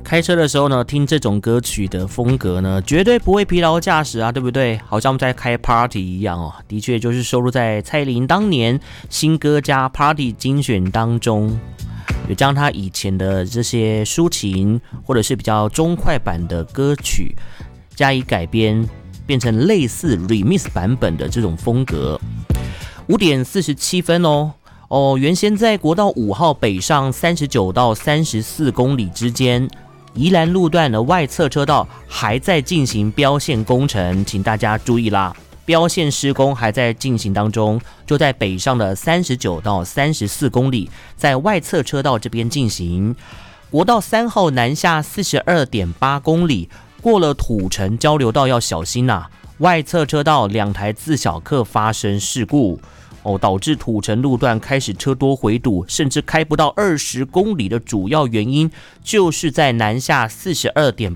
开车的时候呢，听这种歌曲的风格呢，绝对不会疲劳驾驶啊，对不对？好像在开 party 一样哦。的确，就是收录在蔡依林当年新歌加 party 精选当中，有将她以前的这些抒情或者是比较中快版的歌曲加以改编，变成类似 remix 版本的这种风格。5点47分哦，原先在国道5号北上39到34公里之间，宜兰路段的外侧车道还在进行标线工程，请大家注意啦，标线施工还在进行当中，就在北上的39到34公里，在外侧车道这边进行。国道3号南下 42.8 公里，过了土城交流道要小心啦，外侧车道2台自小客发生事故。导致土城路段开始车多回堵，甚至开不到20公里的主要原因，就是在南下 42.8